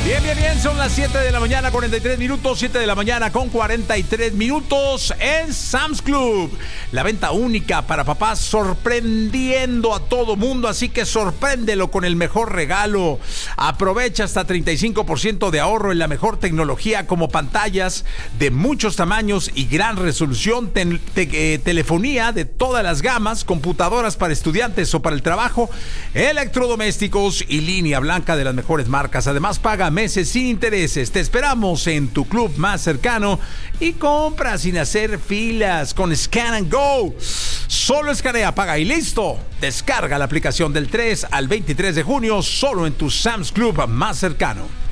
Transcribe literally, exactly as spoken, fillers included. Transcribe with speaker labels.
Speaker 1: Bien, bien, bien, son las siete de la mañana, cuarenta y tres minutos, siete de la mañana con cuarenta y tres minutos en Sam's Club. La venta única para papás, sorprendiendo a todo mundo, así que sorpréndelo con el mejor regalo. Aprovecha hasta treinta y cinco por ciento de ahorro en la mejor tecnología, como pantallas de muchos tamaños y gran resolución, te, te, eh, telefonía de todas las gamas, computadoras para estudiantes o para el trabajo, electrodomésticos y línea blanca de las mejores marcas. Además, paga meses sin intereses. Te esperamos en tu club más cercano y compra sin hacer filas con Scan and Go. Solo escanea, paga y listo. Descarga la aplicación del tres al veintitrés de junio solo en tu Sam's Club más cercano.